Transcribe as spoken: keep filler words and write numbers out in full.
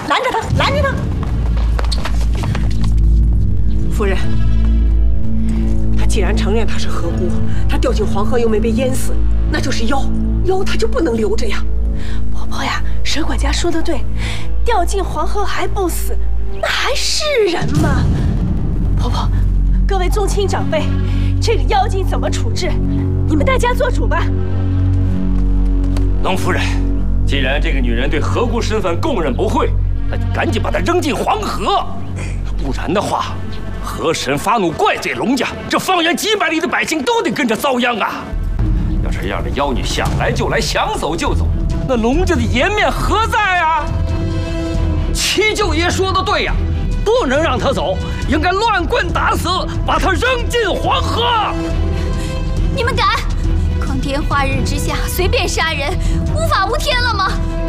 拦着他，拦着他！夫人，他既然承认他是何姑，他掉进黄河又没被淹死，那就是妖，妖他就不能留着呀。 婆婆呀，蛇管家说的对，掉进黄河还不死，那还是人吗？婆婆，各位宗亲长辈，这个妖精怎么处置？你们大家做主吧。 龙夫人，既然这个女人对何姑身份供认不讳，那就赶紧把她扔进黄河，不然的话，河神发怒怪罪龙家，这方圆几百里的百姓都得跟着遭殃啊！要是让这妖女想来就来，想走就走，那龙家的颜面何在啊？ 七舅爷说的对呀，不能让她走，应该乱棍打死，把她扔进黄河。 你们敢？光天化日之下随便杀人，无法无天了吗？